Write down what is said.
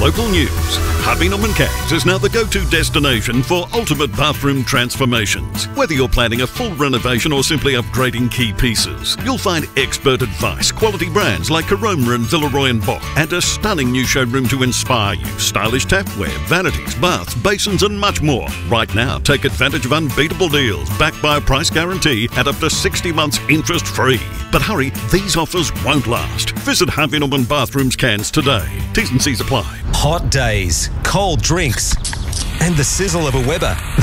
local news. Harvey Norman Cairns is now the go-to destination for ultimate bathroom transformations. Whether you're planning a full renovation or simply upgrading key pieces, you'll find expert advice, quality brands like Caroma and Villeroy & Boch, and a stunning new showroom to inspire you. Stylish tapware, vanities, baths, basins and much more. Right now, take advantage of unbeatable deals backed by a price guarantee at up to 60 months interest-free. But hurry, these offers won't last. Visit Harvey Norman Bathrooms Cairns today. T's and C's apply. Hot days, cold drinks, and the sizzle of a Weber.